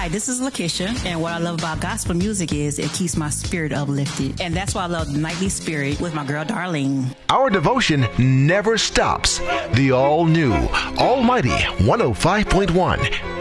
Hi, this is Lakeisha, and what I love about gospel music is it keeps my spirit uplifted. And that's why I love Nightly Spirit with my girl Darlene. Our devotion never stops. The all-new, almighty 105.1